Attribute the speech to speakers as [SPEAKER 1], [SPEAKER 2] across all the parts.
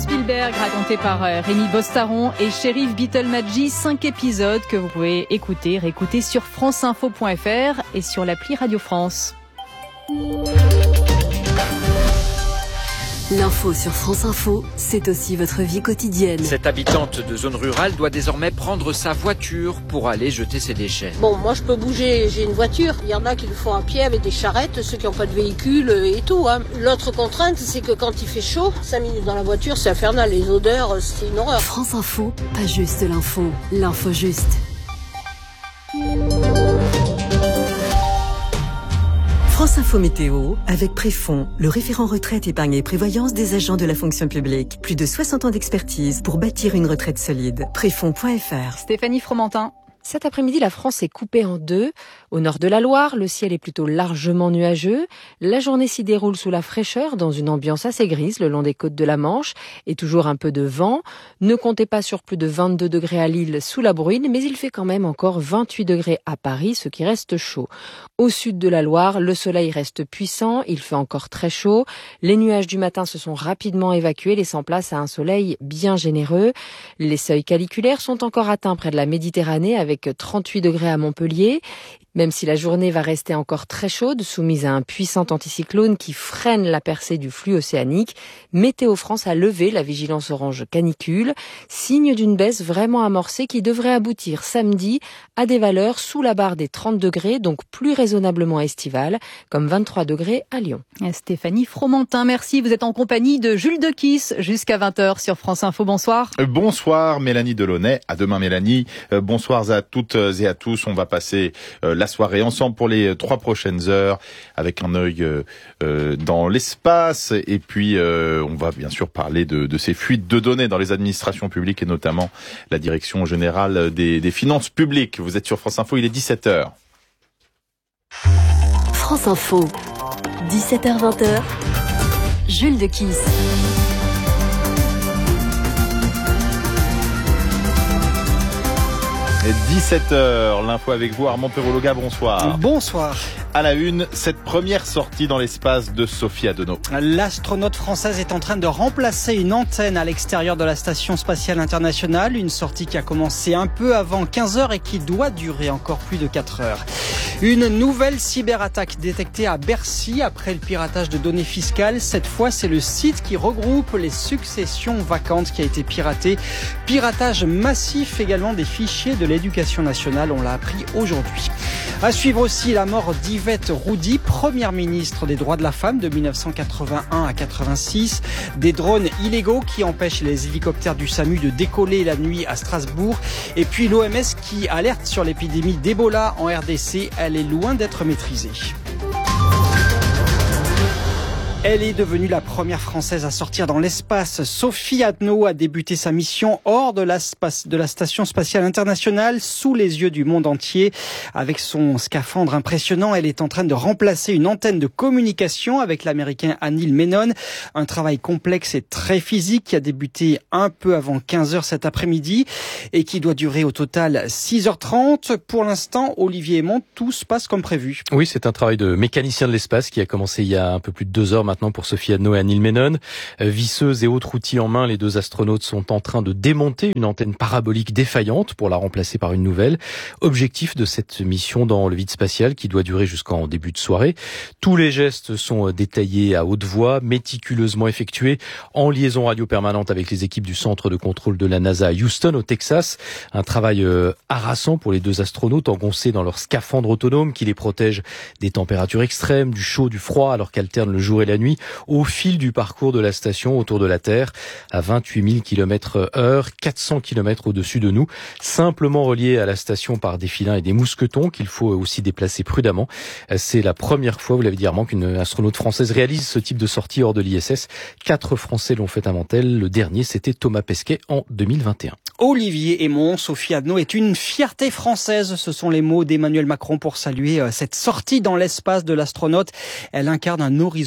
[SPEAKER 1] Spielberg, raconté par Rémi Bostaron et Chérif Beetelmadji, 5 épisodes que vous pouvez écouter, réécouter sur franceinfo.fr et sur l'appli Radio France.
[SPEAKER 2] L'info sur France Info, c'est aussi votre vie quotidienne.
[SPEAKER 3] Cette habitante de zone rurale doit désormais prendre sa voiture pour aller jeter ses déchets.
[SPEAKER 4] Bon, moi je peux bouger, j'ai une voiture. Il y en a qui le font à pied avec des charrettes, ceux qui n'ont pas de véhicule et tout. L'autre contrainte, c'est que quand il fait chaud, 5 minutes dans la voiture, c'est infernal. Les odeurs, c'est une horreur.
[SPEAKER 2] France Info, pas juste l'info, l'info juste. France Info Météo, avec Préfond, le référent retraite, épargne et prévoyance des agents de la fonction publique. Plus de 60 ans d'expertise pour bâtir une retraite solide. Préfond.fr.
[SPEAKER 1] Stéphanie Fromentin.
[SPEAKER 5] Cet après-midi, la France est coupée en deux. Au nord de la Loire, le ciel est plutôt largement nuageux. La journée s'y déroule sous la fraîcheur, dans une ambiance assez grise le long des côtes de la Manche, et toujours un peu de vent. Ne comptez pas sur plus de 22 degrés à Lille sous la bruine, mais il fait quand même encore 28 degrés à Paris, ce qui reste chaud. Au sud de la Loire, le soleil reste puissant, il fait encore très chaud. Les nuages du matin se sont rapidement évacués, laissant place à un soleil bien généreux. Les seuils caniculaires sont encore atteints près de la Méditerranée, avec 38 degrés à Montpellier. Même si la journée va rester encore très chaude, soumise à un puissant anticyclone qui freine la percée du flux océanique, Météo France a levé la vigilance orange canicule, signe d'une baisse vraiment amorcée qui devrait aboutir samedi à des valeurs sous la barre des 30 degrés, donc plus raisonnablement estivales, comme 23 degrés à Lyon.
[SPEAKER 1] Stéphanie Fromentin, merci. Vous êtes en compagnie de Jules Dequisse jusqu'à 20h sur France Info. Bonsoir.
[SPEAKER 6] Bonsoir Mélanie Delaunay. À demain Mélanie. Bonsoir à toutes et à tous. On va passer la soirée ensemble pour les 3 prochaines heures avec un œil dans l'espace et puis on va bien sûr parler de ces fuites de données dans les administrations publiques et notamment la direction générale des finances publiques. Vous êtes sur France Info, il est 17h.
[SPEAKER 2] France Info, 17h-20h, Jules Dequisse.
[SPEAKER 6] 17h, l'info avec vous, Armand Perrologa, bonsoir.
[SPEAKER 7] Bonsoir.
[SPEAKER 6] À la une, cette première sortie dans l'espace de Sophie Adenau.
[SPEAKER 7] L'astronaute française est en train de remplacer une antenne à l'extérieur de la Station Spatiale Internationale. Une sortie qui a commencé un peu avant 15h et qui doit durer encore plus de 4 heures. Une nouvelle cyberattaque détectée à Bercy après le piratage de données fiscales. Cette fois, c'est le site qui regroupe les successions vacantes qui a été piraté. Piratage massif également des fichiers de l'éducation nationale, on l'a appris aujourd'hui. À suivre aussi la mort d'Yvette Roudy, première ministre des droits de la femme de 1981 à 86. Des drones illégaux qui empêchent les hélicoptères du SAMU de décoller la nuit à Strasbourg. Et puis l'OMS qui alerte sur l'épidémie d'Ebola en RDC. Elle est loin d'être maîtrisée. Elle est devenue la première Française à sortir dans l'espace. Sophie Adenau a débuté sa mission hors de la Station Spatiale Internationale, sous les yeux du monde entier. Avec son scaphandre impressionnant, elle est en train de remplacer une antenne de communication avec l'Américain Neil Menon. Un travail complexe et très physique qui a débuté un peu avant 15h cet après-midi et qui doit durer au total 6h30. Pour l'instant, Olivier Aymon, tout se passe comme prévu.
[SPEAKER 8] Oui, c'est un travail de mécanicien de l'espace qui a commencé il y a un peu plus de 2 heures maintenant pour Sophie Adenau et Neil Menon. Visseuses et autres outils en main, les 2 astronautes sont en train de démonter une antenne parabolique défaillante pour la remplacer par une nouvelle. Objectif de cette mission dans le vide spatial qui doit durer jusqu'en début de soirée. Tous les gestes sont détaillés à haute voix, méticuleusement effectués en liaison radio permanente avec les équipes du centre de contrôle de la NASA à Houston, au Texas. Un travail harassant pour les 2 astronautes engoncés dans leur scaphandre autonome qui les protège des températures extrêmes, du chaud, du froid, alors qu'alternent le jour et la nuit au fil du parcours de la station autour de la Terre à 28 000 km/h, 400 km au-dessus de nous, simplement reliés à la station par des filins et des mousquetons qu'il faut aussi déplacer prudemment. C'est la première fois, vous l'avez dit Armand, qu'une astronaute française réalise ce type de sortie hors de l'ISS. 4 Français l'ont fait avant elle. Le dernier, c'était Thomas Pesquet en 2021.
[SPEAKER 7] Olivier Aymon, Sophie Adenau est une fierté française. Ce sont les mots d'Emmanuel Macron pour saluer cette sortie dans l'espace de l'astronaute. Elle incarne un horizon pour les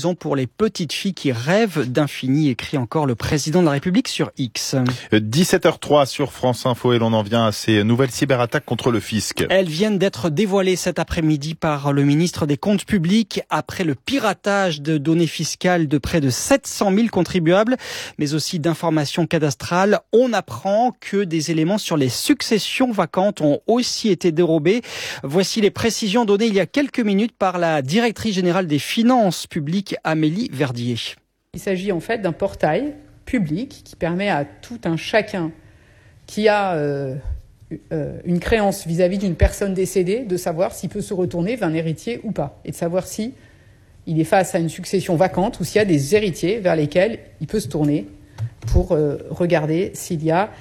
[SPEAKER 7] petites filles qui rêvent d'infini, écrit encore le président de la République sur X.
[SPEAKER 6] 17h03 sur France Info et l'on en vient à ces nouvelles cyberattaques contre le fisc.
[SPEAKER 7] Elles viennent d'être dévoilées cet après-midi par le ministre des Comptes publics après le piratage de données fiscales de près de 700 000 contribuables, mais aussi d'informations cadastrales. On apprend que des éléments sur les successions vacantes ont aussi été dérobés. Voici les précisions données il y a quelques minutes par la directrice générale des finances publiques, Amélie Verdier.
[SPEAKER 9] Il s'agit en fait d'un portail public qui permet à tout un chacun qui a une créance vis-à-vis d'une personne décédée de savoir s'il peut se retourner vers un héritier ou pas, et de savoir si il est face à une succession vacante ou s'il y a des héritiers vers lesquels il peut se tourner pour regarder s'il y a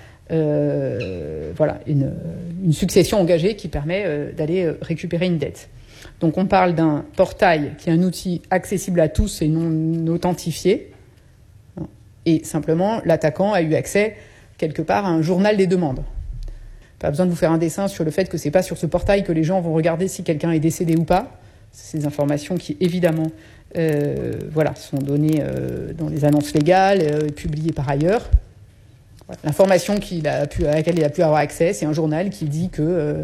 [SPEAKER 9] une succession engagée qui permet d'aller récupérer une dette. Donc on parle d'un portail qui est un outil accessible à tous et non authentifié. Et simplement, l'attaquant a eu accès quelque part à un journal des demandes. Pas besoin de vous faire un dessin sur le fait que c'est pas sur ce portail que les gens vont regarder si quelqu'un est décédé ou pas. C'est des informations qui, évidemment, sont données dans les annonces légales, publiées par ailleurs. Voilà. L'information à laquelle il a pu avoir accès, c'est un journal qui dit que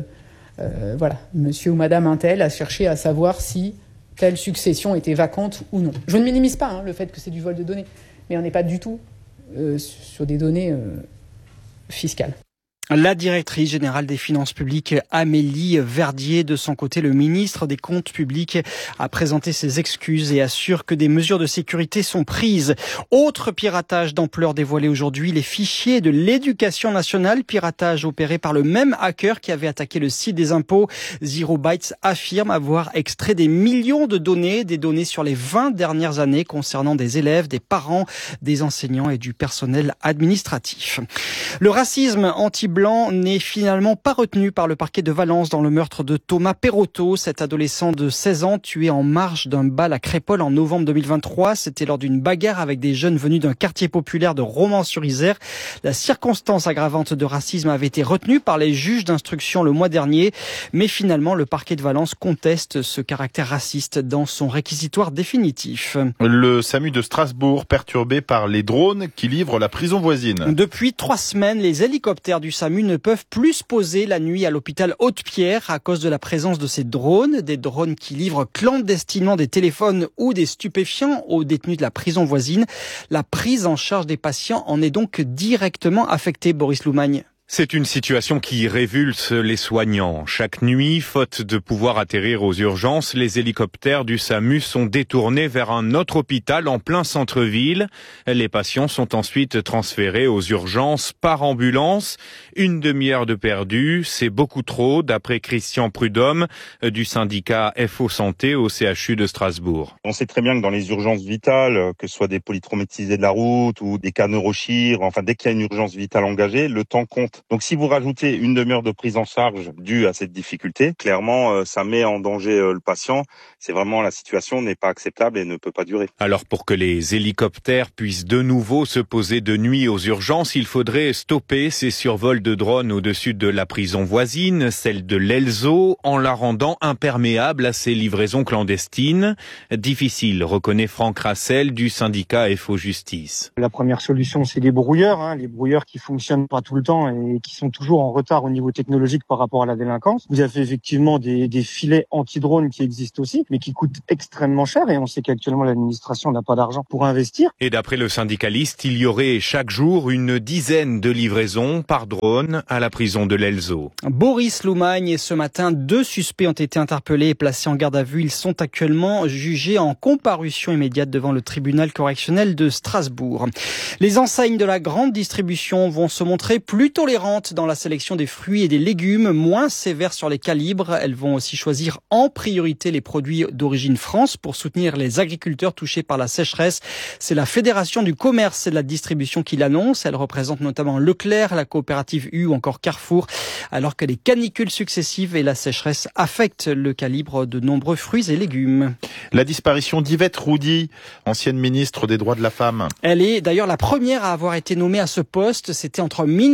[SPEAKER 9] monsieur ou madame Untel a cherché à savoir si telle succession était vacante ou non. Je ne minimise pas le fait que c'est du vol de données, mais on n'est pas du tout sur des données fiscales.
[SPEAKER 7] La directrice générale des finances publiques, Amélie Verdier, de son côté, le ministre des Comptes publics, a présenté ses excuses et assure que des mesures de sécurité sont prises. Autre piratage d'ampleur dévoilé aujourd'hui, les fichiers de l'éducation nationale, piratage opéré par le même hacker qui avait attaqué le site des impôts. Zero Bytes affirme avoir extrait des millions de données, des données sur les 20 dernières années concernant des élèves, des parents, des enseignants et du personnel administratif. Le racisme anti-blanc n'est finalement pas retenu par le parquet de Valence dans le meurtre de Thomas Perrotto, cet adolescent de 16 ans tué en marge d'un bal à Crépol en novembre 2023. C'était lors d'une bagarre avec des jeunes venus d'un quartier populaire de Romans-sur-Isère. La circonstance aggravante de racisme avait été retenue par les juges d'instruction le mois dernier, mais finalement le parquet de Valence conteste ce caractère raciste dans son réquisitoire définitif.
[SPEAKER 6] Le SAMU de Strasbourg perturbé par les drones qui livrent la prison voisine.
[SPEAKER 7] Depuis 3 semaines, les hélicoptères du SAMU ne peuvent plus se poser la nuit à l'hôpital Haute-Pierre à cause de la présence de ces drones, des drones qui livrent clandestinement des téléphones ou des stupéfiants aux détenus de la prison voisine. La prise en charge des patients en est donc directement affectée, Boris Loumagne.
[SPEAKER 10] C'est une situation qui révulse les soignants. Chaque nuit, faute de pouvoir atterrir aux urgences, les hélicoptères du SAMU sont détournés vers un autre hôpital en plein centre-ville. Les patients sont ensuite transférés aux urgences par ambulance. Une demi-heure de perdu, c'est beaucoup trop, d'après Christian Prudhomme du syndicat FO Santé au CHU de Strasbourg.
[SPEAKER 11] On sait très bien que dans les urgences vitales, que ce soit des polytraumatisés de la route ou des cas neurochir, dès qu'il y a une urgence vitale engagée, le temps compte. Donc si vous rajoutez une demi-heure de prise en charge due à cette difficulté, clairement ça met en danger le patient. C'est vraiment, la situation n'est pas acceptable et ne peut pas durer.
[SPEAKER 10] Alors pour que les hélicoptères puissent de nouveau se poser de nuit aux urgences, il faudrait stopper ces survols de drones au-dessus de la prison voisine, celle de l'Elzo, en la rendant imperméable à ces livraisons clandestines. Difficile, reconnaît Franck Rassel du syndicat FO Justice.
[SPEAKER 12] La première solution, c'est les brouilleurs qui fonctionnent pas tout le temps et qui sont toujours en retard au niveau technologique par rapport à la délinquance. Vous avez effectivement des filets anti-drones qui existent aussi, mais qui coûtent extrêmement cher et on sait qu'actuellement l'administration n'a pas d'argent pour investir.
[SPEAKER 10] Et d'après le syndicaliste, il y aurait chaque jour une dizaine de livraisons par drone à la prison de l'Elzo.
[SPEAKER 7] Boris Loumagne, et ce matin, 2 suspects ont été interpellés et placés en garde à vue. Ils sont actuellement jugés en comparution immédiate devant le tribunal correctionnel de Strasbourg. Les enseignes de la grande distribution vont se montrer plus tolérantes dans la sélection des fruits et des légumes, moins sévères sur les calibres. Elles vont aussi choisir en priorité les produits d'origine France pour soutenir les agriculteurs touchés par la sécheresse. C'est la Fédération du commerce et de la distribution qui l'annonce. Elle représente notamment Leclerc, la coopérative U ou encore Carrefour, alors que les canicules successives et la sécheresse affectent le calibre de nombreux fruits et légumes.
[SPEAKER 6] La disparition d'Yvette Roudy, ancienne ministre des Droits de la Femme.
[SPEAKER 7] Elle est d'ailleurs la première à avoir été nommée à ce poste. C'était entre 1980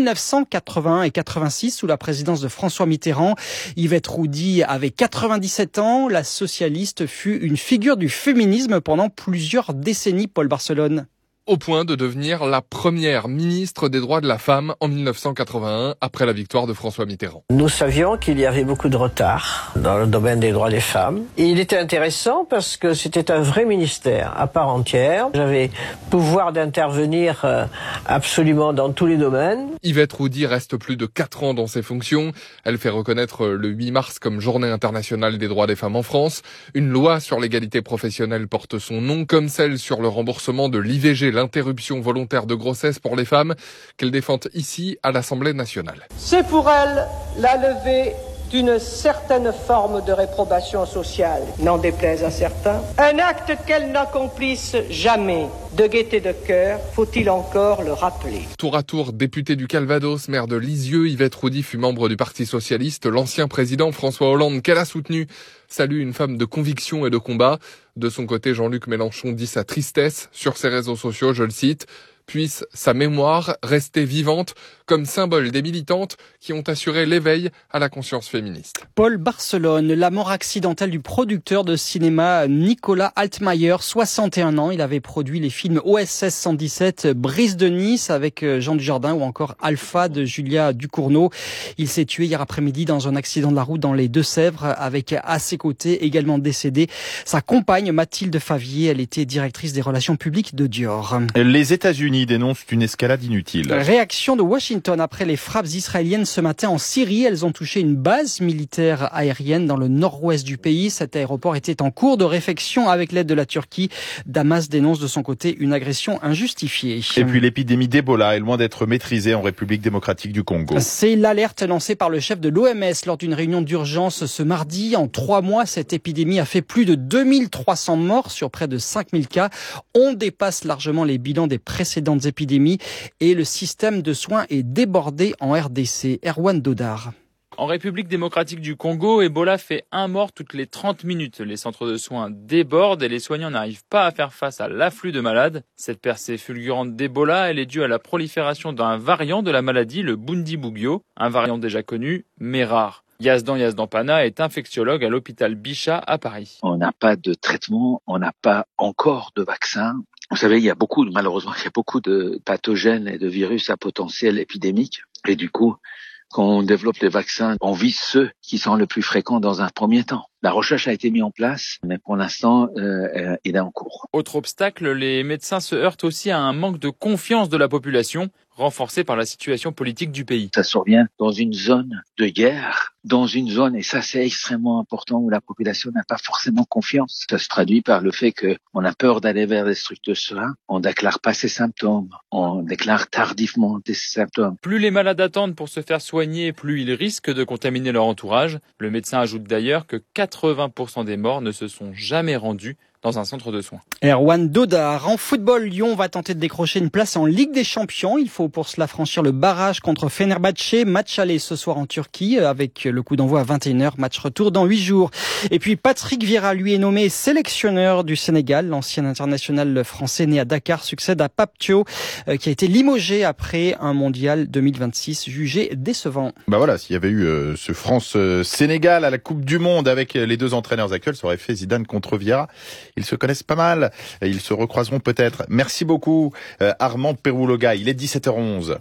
[SPEAKER 7] 81 et 86 sous la présidence de François Mitterrand. Yvette Roudy avait 97 ans. La socialiste fut une figure du féminisme pendant plusieurs décennies, Paul Barcelone.
[SPEAKER 13] Au point de devenir la première ministre des droits de la femme en 1981, après la victoire de François Mitterrand.
[SPEAKER 14] Nous savions qu'il y avait beaucoup de retard dans le domaine des droits des femmes. Et il était intéressant parce que c'était un vrai ministère à part entière. J'avais pouvoir d'intervenir absolument dans tous les domaines.
[SPEAKER 13] Yvette Roudy reste plus de 4 ans dans ses fonctions. Elle fait reconnaître le 8 mars comme Journée internationale des droits des femmes en France. Une loi sur l'égalité professionnelle porte son nom, comme celle sur le remboursement de l'IVG, l'interruption volontaire de grossesse pour les femmes, qu'elle défend ici à l'Assemblée nationale.
[SPEAKER 15] C'est pour elle la levée d'une certaine forme de réprobation sociale, n'en déplaise à certains. Un acte qu'elle n'accomplisse jamais. De gaieté de cœur, faut-il encore le rappeler.
[SPEAKER 13] Tour à tour, députée du Calvados, maire de Lisieux, Yvette Roudy fut membre du Parti socialiste. L'ancien président François Hollande, qu'elle a soutenu, salue une femme de conviction et de combat. De son côté, Jean-Luc Mélenchon dit sa tristesse sur ses réseaux sociaux, je le cite. Puisse sa mémoire rester vivante comme symbole des militantes qui ont assuré l'éveil à la conscience féministe.
[SPEAKER 7] Paul Barcelone, la mort accidentelle du producteur de cinéma Nicolas Altmaier, 61 ans. Il avait produit les films OSS 117, Brise de Nice avec Jean Dujardin ou encore Alpha de Julia Ducournau. Il s'est tué hier après-midi dans un accident de la route dans les Deux-Sèvres avec à ses côtés également décédée sa compagne Mathilde Favier. Elle était directrice des relations publiques de Dior.
[SPEAKER 6] Les États-Unis dénoncent une escalade inutile.
[SPEAKER 7] Réaction de Washington après les frappes israéliennes ce matin en Syrie. Elles ont touché une base militaire aérienne dans le nord-ouest du pays. Cet aéroport était en cours de réfection avec l'aide de la Turquie. Damas dénonce de son côté une agression injustifiée.
[SPEAKER 6] Et puis l'épidémie d'Ebola est loin d'être maîtrisée en République démocratique du Congo.
[SPEAKER 7] C'est l'alerte lancée par le chef de l'OMS lors d'une réunion d'urgence ce mardi. En 3 mois, cette épidémie a fait plus de 2300 morts sur près de 5000 cas. On dépasse largement les bilans des précédentes épidémies et le système de soins est débordé en RDC. Erwan Dodar.
[SPEAKER 16] En République démocratique du Congo, Ebola fait 1 mort toutes les 30 minutes. Les centres de soins débordent et les soignants n'arrivent pas à faire face à l'afflux de malades. Cette percée fulgurante d'Ebola, elle est due à la prolifération d'un variant de la maladie, le Bundibugyo, un variant déjà connu, mais rare. Yazdan Yazdanpana est infectiologue à l'hôpital Bichat à Paris.
[SPEAKER 17] On n'a pas de traitement, on n'a pas encore de vaccin. Vous savez, malheureusement, il y a beaucoup de pathogènes et de virus à potentiel épidémique. Et du coup, quand on développe les vaccins, on vise ceux qui sont le plus fréquents dans un premier temps. La recherche a été mise en place, mais pour l'instant, il est en cours.
[SPEAKER 16] Autre obstacle, les médecins se heurtent aussi à un manque de confiance de la population, renforcé par la situation politique du pays.
[SPEAKER 17] Ça survient dans une zone de guerre, dans une zone, et ça c'est extrêmement important, où la population n'a pas forcément confiance. Ça se traduit par le fait qu'on a peur d'aller vers des structures de soins, on déclare pas ses symptômes, on déclare tardivement des symptômes.
[SPEAKER 16] Plus les malades attendent pour se faire soigner, plus ils risquent de contaminer leur entourage. Le médecin ajoute d'ailleurs que 80% des morts ne se sont jamais rendus dans un centre de soins.
[SPEAKER 7] Erwan Dodar. En football, Lyon va tenter de décrocher une place en Ligue des Champions. Il faut pour cela franchir le barrage contre Fenerbahçe. Match aller ce soir en Turquie avec le coup d'envoi à 21h. Match retour dans 8 jours. Et puis Patrick Vieira, lui, est nommé sélectionneur du Sénégal. L'ancien international français né à Dakar succède à Pape Thiaw qui a été limogé après un mondial 2026 jugé décevant.
[SPEAKER 6] Voilà, s'il y avait eu ce France-Sénégal à la Coupe du Monde avec les deux entraîneurs actuels, ça aurait fait Zidane contre Vieira. Ils se connaissent pas mal, ils se recroiseront peut-être. Merci beaucoup Armand Perouloga, il est 17h11.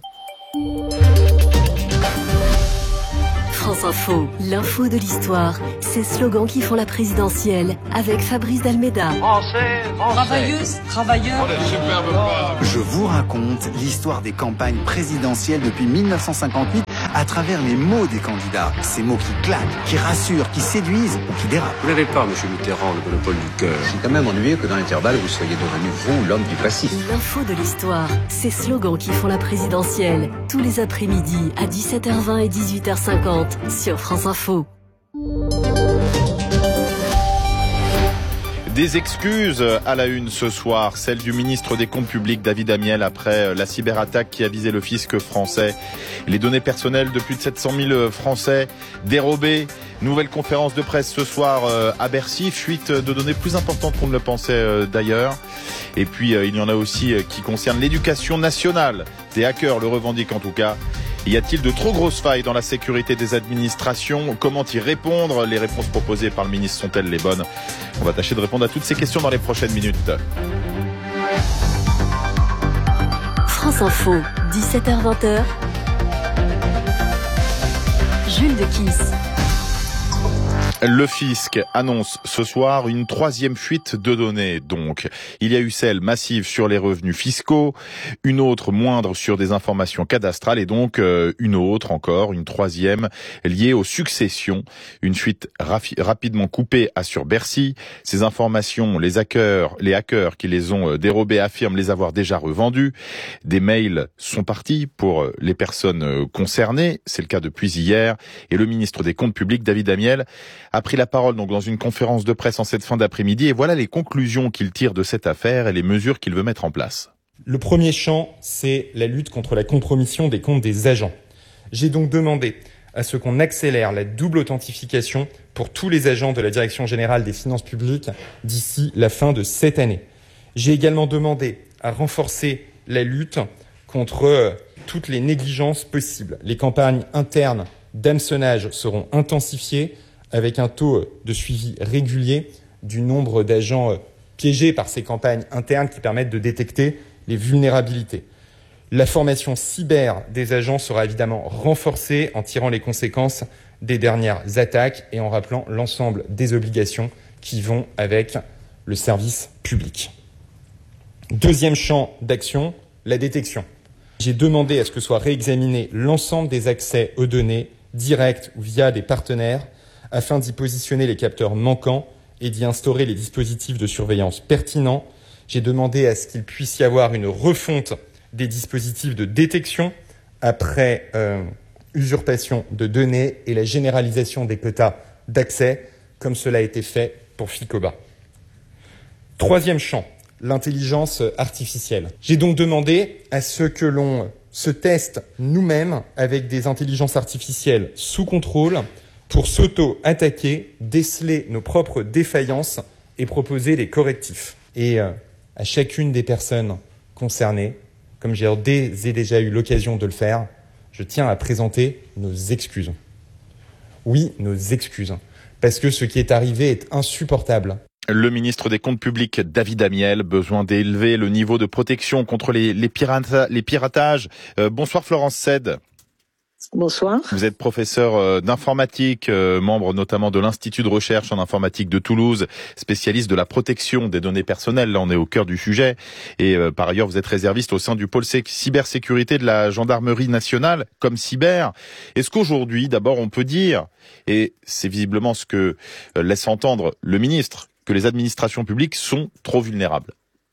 [SPEAKER 2] France Info, l'info de l'histoire, ces slogans qui font la présidentielle avec Fabrice Dalméda.
[SPEAKER 18] Français, travailleuse, travailleurs.
[SPEAKER 19] Je vous raconte l'histoire des campagnes présidentielles depuis 1958 à travers les mots des candidats. Ces mots qui claquent, qui rassurent, qui séduisent ou qui dérapent.
[SPEAKER 20] Vous n'avez pas, monsieur Mitterrand, le monopole du cœur.
[SPEAKER 21] C'est quand même ennuyeux que dans l'intervalle, vous soyez devenu, vous, l'homme du passif.
[SPEAKER 2] L'info de l'histoire, ces slogans qui font la présidentielle. Tous les après-midi à 17h20 et 18h50 sur France Info.
[SPEAKER 6] Des excuses à la une ce soir, celle du ministre des Comptes publics David Amiel après la cyberattaque qui a visé le fisc français. Les données personnelles de plus de 700 000 Français dérobées. Nouvelle conférence de presse ce soir à Bercy, fuite de données plus importantes qu'on ne le pensait d'ailleurs. Et puis il y en a aussi qui concernent l'éducation nationale. Des hackers le revendiquent en tout cas. Y a-t-il de trop grosses failles dans la sécurité des administrations? Comment y répondre? Les réponses proposées par le ministre sont-elles les bonnes? On va tâcher de répondre à toutes ces questions dans les prochaines minutes.
[SPEAKER 2] France Info, 17h-20h. Jules Dequisse.
[SPEAKER 6] Le fisc annonce ce soir une troisième fuite de données. Donc, il y a eu celle massive sur les revenus fiscaux, une autre moindre sur des informations cadastrales et donc une autre encore, une troisième liée aux successions. Une fuite rapidement coupée, assure Bercy. Ces informations, les hackers qui les ont dérobées affirment les avoir déjà revendues. Des mails sont partis pour les personnes concernées. C'est le cas depuis hier. Et le ministre des Comptes publics, David Amiel, a pris la parole donc dans une conférence de presse en cette fin d'après-midi et voilà les conclusions qu'il tire de cette affaire et les mesures qu'il veut mettre en place.
[SPEAKER 3] Le premier champ, c'est la lutte contre la compromission des comptes des agents. J'ai donc demandé à ce qu'on accélère la double authentification pour tous les agents de la Direction générale des finances publiques d'ici la fin de cette année. J'ai également demandé à renforcer la lutte contre toutes les négligences possibles. Les campagnes internes d'hameçonnage seront intensifiées avec un taux de suivi régulier du nombre d'agents piégés par ces campagnes internes qui permettent de détecter les vulnérabilités. La formation cyber des agents sera évidemment renforcée en tirant les conséquences des dernières attaques et en rappelant l'ensemble des obligations qui vont avec le service public. Deuxième champ d'action, la détection. J'ai demandé à ce que soit réexaminé l'ensemble des accès aux données, directs ou via des partenaires, afin d'y positionner les capteurs manquants et d'y instaurer les dispositifs de surveillance pertinents. J'ai demandé à ce qu'il puisse y avoir une refonte des dispositifs de détection après usurpation de données et la généralisation des quotas d'accès, comme cela a été fait pour Ficoba. Troisième champ, l'intelligence artificielle. J'ai donc demandé à ce que l'on se teste nous-mêmes avec des intelligences artificielles sous contrôle pour s'auto-attaquer, déceler nos propres défaillances et proposer des correctifs. Et à chacune des personnes concernées, comme j'ai déjà eu l'occasion de le faire, je tiens à présenter nos excuses. Oui, nos excuses. Parce que ce qui est arrivé est insupportable.
[SPEAKER 6] Le ministre des Comptes publics, David Amiel, besoin d'élever le niveau de protection contre les piratages. Bonsoir Florence Sed.
[SPEAKER 22] Bonsoir.
[SPEAKER 6] Vous êtes professeur d'informatique, membre notamment de l'Institut de recherche en informatique de Toulouse, spécialiste de la protection des données personnelles. Là, on est au cœur du sujet. Et par ailleurs, vous êtes réserviste au sein du pôle cybersécurité de la gendarmerie nationale, comme cyber. Est-ce qu'aujourd'hui, d'abord, on peut dire, et c'est visiblement ce que laisse entendre le ministre, que les administrations publiques sont trop vulnérables?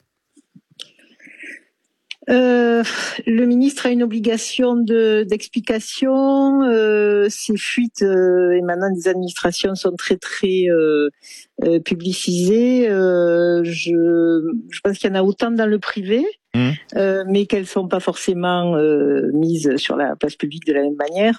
[SPEAKER 22] Le ministre a une obligation d'explication. Ces fuites émanant des administrations sont très publicisées. Je pense qu'il y en a autant dans le privé, mais qu'elles sont pas forcément mises sur la place publique de la même manière.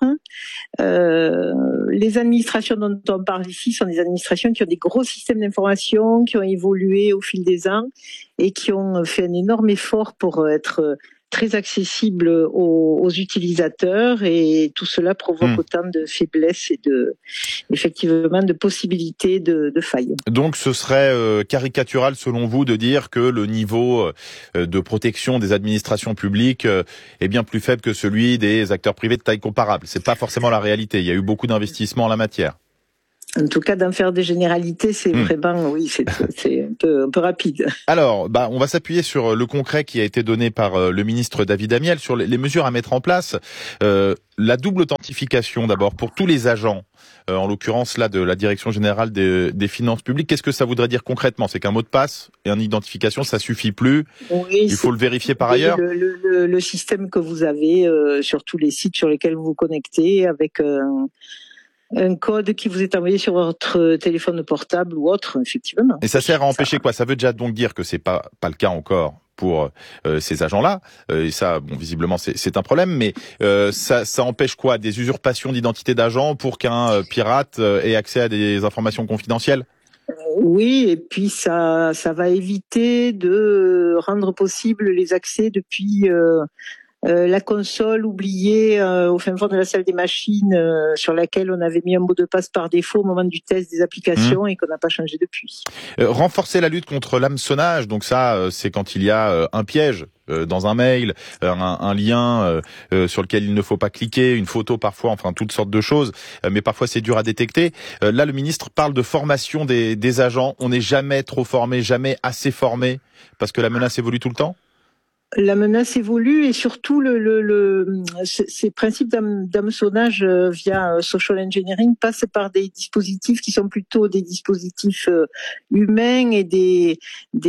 [SPEAKER 22] Les administrations dont on parle ici sont des administrations qui ont des gros systèmes d'information, qui ont évolué au fil des ans et qui ont fait un énorme effort pour être très accessibles aux utilisateurs, et tout cela provoque autant de faiblesses et effectivement de possibilités de failles.
[SPEAKER 6] Donc ce serait caricatural selon vous de dire que le niveau de protection des administrations publiques est bien plus faible que celui des acteurs privés de taille comparable. C'est pas forcément la réalité. Il y a eu beaucoup d'investissements en la matière.
[SPEAKER 22] En tout cas, d'en faire des généralités, c'est vraiment, oui, c'est un peu rapide.
[SPEAKER 6] Alors, on va s'appuyer sur le concret qui a été donné par le ministre David Amiel sur les mesures à mettre en place. La double authentification, d'abord, pour tous les agents, en l'occurrence là de la Direction générale des finances publiques. Qu'est-ce que ça voudrait dire concrètement? C'est qu'un mot de passe et une identification, ça suffit plus. Oui, il faut le vérifier par ailleurs.
[SPEAKER 22] Le système que vous avez sur tous les sites sur lesquels vous vous connectez avec un code qui vous est envoyé sur votre téléphone portable ou autre, effectivement.
[SPEAKER 6] Et ça sert à empêcher quoi? Ça veut déjà donc dire que c'est pas le cas encore pour ces agents-là. Et ça, visiblement, c'est un problème. Mais ça empêche quoi? Des usurpations d'identité d'agents pour qu'un pirate ait accès à des informations confidentielles?
[SPEAKER 22] Oui, et puis ça va éviter de rendre possible les accès depuis la console oubliée au fin fond de la salle des machines sur laquelle on avait mis un mot de passe par défaut au moment du test des applications et qu'on n'a pas changé depuis.
[SPEAKER 6] Renforcer la lutte contre l'hameçonnage, donc ça c'est quand il y a un piège dans un mail, un lien sur lequel il ne faut pas cliquer, une photo parfois, enfin toutes sortes de choses, mais parfois c'est dur à détecter. Là, le ministre parle de formation des agents. On n'est jamais trop formé, jamais assez formé, parce que la menace évolue tout le temps.
[SPEAKER 22] La menace évolue et surtout ces principes d'hameçonnage via social engineering passent par des dispositifs qui sont plutôt des dispositifs humains et des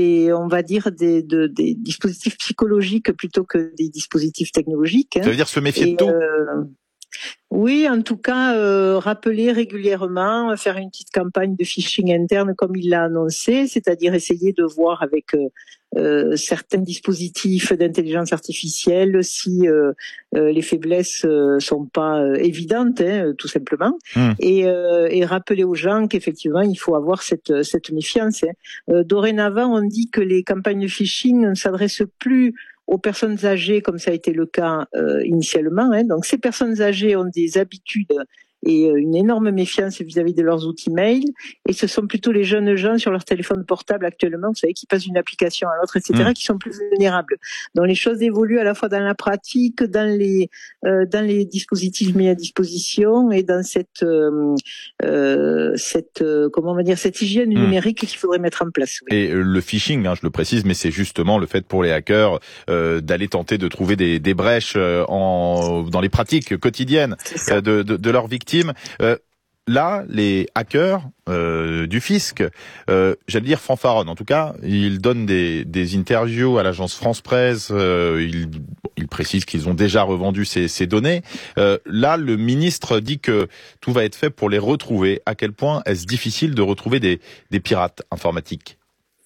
[SPEAKER 22] dispositifs psychologiques plutôt que des dispositifs technologiques.
[SPEAKER 6] Ça veut dire se méfier de tout.
[SPEAKER 22] Oui, en tout cas, rappeler régulièrement, faire une petite campagne de phishing interne comme il l'a annoncé, c'est-à-dire essayer de voir avec certains dispositifs d'intelligence artificielle si les faiblesses sont pas évidentes, tout simplement, et rappeler aux gens qu'effectivement il faut avoir cette méfiance. Dorénavant, on dit que les campagnes de phishing ne s'adressent plus aux personnes âgées, comme ça a été le cas initialement. Donc ces personnes âgées ont des habitudes et une énorme méfiance vis-à-vis de leurs outils mail. Et ce sont plutôt les jeunes gens sur leur téléphone portable actuellement, vous savez, qui passent d'une application à l'autre, etc., qui sont plus vulnérables. Donc les choses évoluent à la fois dans la pratique, dans les dispositifs mis à disposition et dans cette hygiène numérique qu'il faudrait mettre en place. Oui.
[SPEAKER 6] Et le phishing, je le précise, mais c'est justement le fait pour les hackers d'aller tenter de trouver des brèches dans les pratiques quotidiennes de leurs victimes. Là, les hackers du fisc, j'allais dire fanfaronnent. En tout cas, ils donnent des interviews à l'agence France Presse. Ils précisent qu'ils ont déjà revendu ces données. Là, le ministre dit que tout va être fait pour les retrouver. À quel point est-ce difficile de retrouver des pirates informatiques ?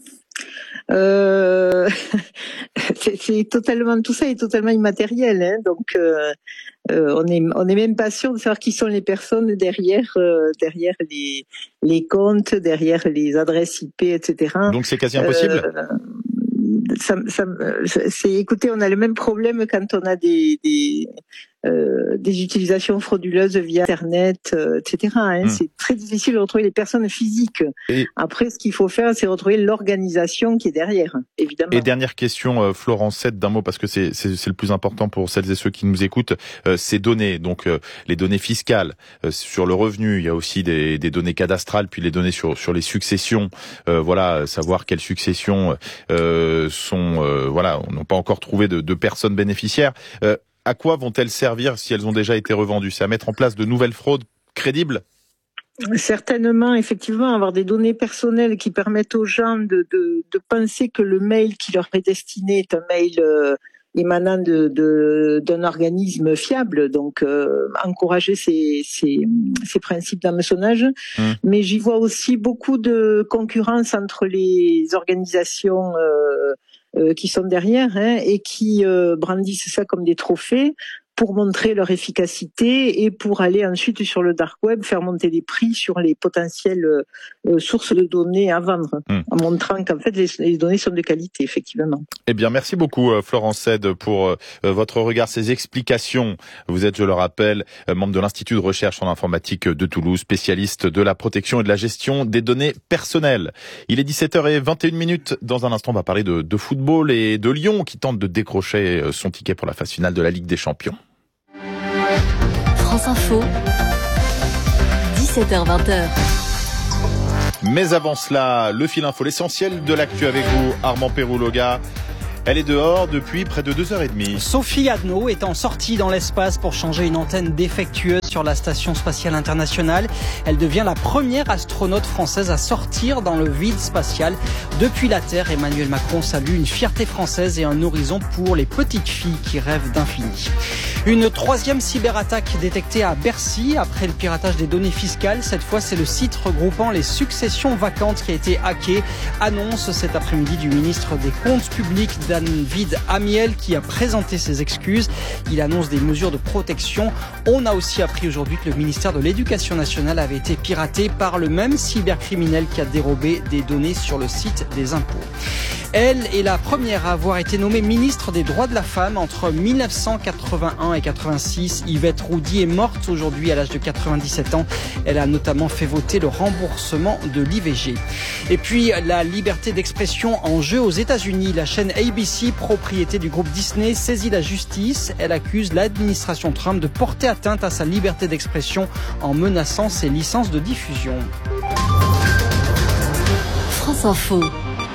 [SPEAKER 22] C'est totalement, tout ça est totalement immatériel, donc on est même pas sûr de savoir qui sont les personnes derrière les comptes, derrière les adresses IP, etc.
[SPEAKER 6] Donc c'est quasi impossible.
[SPEAKER 22] Écoutez, on a le même problème quand on a des utilisations frauduleuses via Internet, etc. C'est très difficile de retrouver les personnes physiques. Après, ce qu'il faut faire, c'est retrouver l'organisation qui est derrière, évidemment.
[SPEAKER 6] Et dernière question, Florence Sett, d'un mot, parce que c'est le plus important pour celles et ceux qui nous écoutent, ces données, donc les données fiscales sur le revenu, il y a aussi des données cadastrales, puis les données sur les successions, savoir quelles successions n'ont pas encore trouvé de personnes bénéficiaires. À quoi vont-elles servir si elles ont déjà été revendues ? C'est à mettre en place de nouvelles fraudes crédibles ?
[SPEAKER 22] Certainement, effectivement, avoir des données personnelles qui permettent aux gens de penser que le mail qui leur est destiné est un mail émanant d'un organisme fiable, donc encourager ces principes d'hameçonnage. Mais j'y vois aussi beaucoup de concurrence entre les organisations qui sont derrière et qui brandissent ça comme des trophées pour montrer leur efficacité et pour aller ensuite sur le dark web faire monter les prix sur les potentielles sources de données à vendre, en montrant qu'en fait les données sont de qualité, effectivement.
[SPEAKER 6] Eh bien, merci beaucoup Florence Sett pour votre regard, ces explications. Vous êtes, je le rappelle, membre de l'Institut de recherche en informatique de Toulouse, spécialiste de la protection et de la gestion des données personnelles. Il est 17h21. Dans un instant, on va parler de football et de Lyon qui tente de décrocher son ticket pour la phase finale de la Ligue des Champions.
[SPEAKER 2] France Info, 17h-20h.
[SPEAKER 6] Mais avant cela, le fil info, l'essentiel de l'actu avec vous, Armand Pérouloga. Elle est dehors depuis près de 2h30.
[SPEAKER 7] Sophie Adno étant sortie dans l'espace pour changer une antenne défectueuse sur la Station Spatiale Internationale. Elle devient la première astronaute française à sortir dans le vide spatial depuis la Terre. Emmanuel Macron salue une fierté française et un horizon pour les petites filles qui rêvent d'infini. Une troisième cyberattaque détectée à Bercy après le piratage des données fiscales. Cette fois, c'est le site regroupant les successions vacantes qui a été hacké. Annonce cet après-midi du ministre des Comptes publics, David Amiel, qui a présenté ses excuses. Il annonce des mesures de protection. On a aussi appris aujourd'hui que le ministère de l'Éducation nationale avait été piraté par le même cybercriminel qui a dérobé des données sur le site des impôts. Elle est la première à avoir été nommée ministre des droits de la femme entre 1981 et 86. Yvette Roudy est morte aujourd'hui à l'âge de 97 ans. Elle a notamment fait voter le remboursement de l'IVG. Et puis la liberté d'expression en jeu aux États-Unis. La chaîne ABC, propriété du groupe Disney, saisit la justice. Elle accuse l'administration Trump de porter atteinte à sa liberté d'expression en menaçant ses licences de diffusion.
[SPEAKER 2] France Info.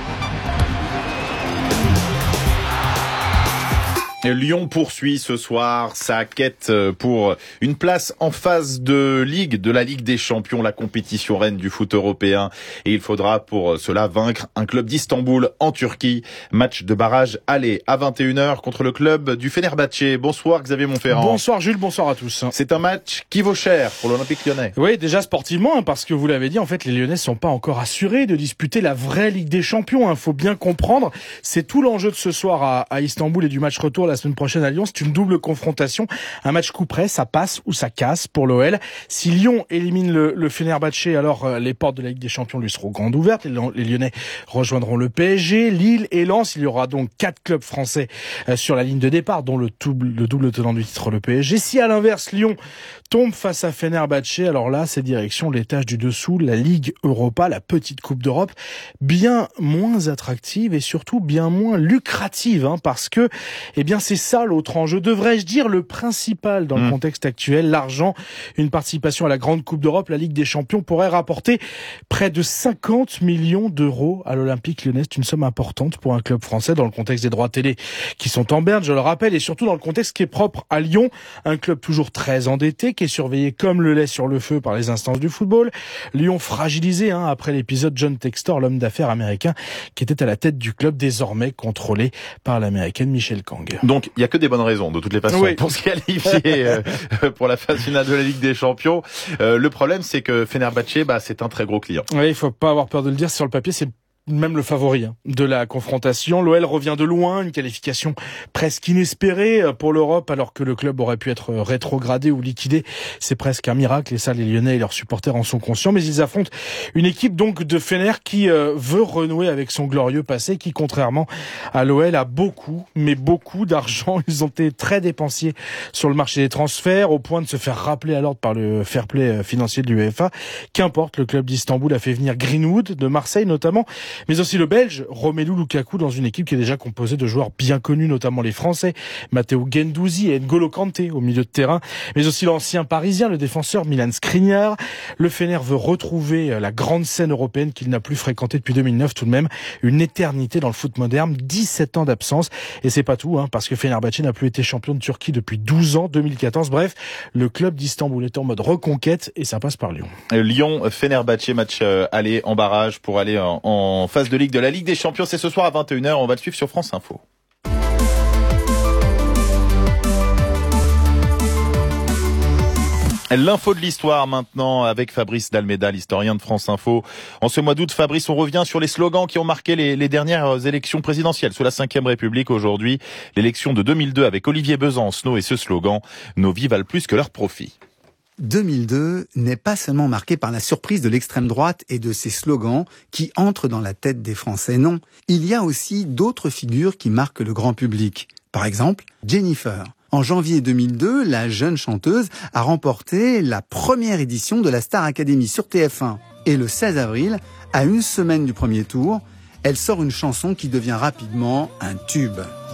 [SPEAKER 6] Lyon poursuit ce soir sa quête pour une place en phase de la Ligue des Champions, la compétition reine du foot européen. Et il faudra pour cela vaincre un club d'Istanbul en Turquie. Match de barrage aller à 21h contre le club du Fenerbahçe. Bonsoir Xavier Montferrand.
[SPEAKER 4] Bonsoir Jules, bonsoir à tous.
[SPEAKER 6] C'est un match qui vaut cher pour l'Olympique lyonnais.
[SPEAKER 4] Oui, déjà sportivement, parce que vous l'avez dit, en fait, les Lyonnais sont pas encore assurés de disputer la vraie Ligue des Champions. Faut bien comprendre, c'est tout l'enjeu de ce soir à Istanbul et du match retour la semaine prochaine à Lyon. C'est une double confrontation, un match coup près, ça passe ou ça casse pour l'OL. Si Lyon élimine le Fenerbahçe, alors les portes de la Ligue des Champions lui seront grandes ouvertes. Les Lyonnais rejoindront le PSG, Lille et Lens. Il y aura donc 4 clubs français sur la ligne de départ, dont le double tenant du titre, le PSG. Si à l'inverse Lyon tombe face à Fenerbahçe, alors là c'est direction l'étage du dessous, la Ligue Europa, la petite Coupe d'Europe, bien moins attractive et surtout bien moins lucrative, parce que c'est ça l'autre enjeu, devrais-je dire le principal dans le contexte actuel, l'argent. Une participation à la grande Coupe d'Europe, la Ligue des Champions, pourrait rapporter près de 50 millions d'euros à l'Olympique lyonnais. C'est une somme importante pour un club français dans le contexte des droits télé qui sont en berne, je le rappelle, et surtout dans le contexte qui est propre à Lyon, un club toujours très endetté, qui est surveillé comme le lait sur le feu par les instances du football. Lyon fragilisé après l'épisode John Textor, l'homme d'affaires américain qui était à la tête du club, désormais contrôlé par l'américaine Michelle Kang.
[SPEAKER 6] Donc il y a que des bonnes raisons de toutes les façons pour se qualifier pour la phase finale de la Ligue des Champions. Le problème, c'est que Fenerbahçe, c'est un très gros client.
[SPEAKER 4] Oui, il faut pas avoir peur de le dire. Sur le papier, c'est même le favori de la confrontation. L'OL revient de loin, une qualification presque inespérée pour l'Europe, alors que le club aurait pu être rétrogradé ou liquidé. C'est presque un miracle, et ça, les Lyonnais et leurs supporters en sont conscients. Mais ils affrontent une équipe donc de Fener qui veut renouer avec son glorieux passé, qui, contrairement à l'OL, a beaucoup d'argent. Ils ont été très dépensiers sur le marché des transferts, au point de se faire rappeler à l'ordre par le fair play financier de l'UEFA. Qu'importe, le club d'Istanbul a fait venir Greenwood, de Marseille notamment, mais aussi le Belge Romelu Lukaku, dans une équipe qui est déjà composée de joueurs bien connus, notamment les Français Matteo Guendouzi et N'Golo Kanté au milieu de terrain, mais aussi l'ancien Parisien, le défenseur Milan Skriniar. Le Fener veut retrouver la grande scène européenne qu'il n'a plus fréquentée depuis 2009, tout de même une éternité dans le foot moderne, 17 ans d'absence, et c'est pas tout, parce que Fenerbahçe n'a plus été champion de Turquie depuis 12 ans, 2014. Bref, le club d'Istanbul est en mode reconquête et ça passe par Lyon.
[SPEAKER 6] Lyon-Fenerbahçe, match aller en barrage pour aller en phase de Ligue de la Ligue des Champions. C'est ce soir à 21h. On va le suivre sur France Info. L'info de l'histoire maintenant avec Fabrice Dalméda, l'historien de France Info. En ce mois d'août, Fabrice, on revient sur les slogans qui ont marqué les dernières élections présidentielles sous la Ve République. Aujourd'hui, l'élection de 2002 avec Olivier Besancenot et ce slogan « Nos vies valent plus que leurs profits ».
[SPEAKER 5] 2002 n'est pas seulement marqué par la surprise de l'extrême droite et de ses slogans qui entrent dans la tête des Français. Non, il y a aussi d'autres figures qui marquent le grand public. Par exemple, Jennifer. En janvier 2002, la jeune chanteuse a remporté la première édition de la Star Academy sur TF1. Et le 16 avril, à une semaine du premier tour, elle sort une chanson qui devient rapidement un tube.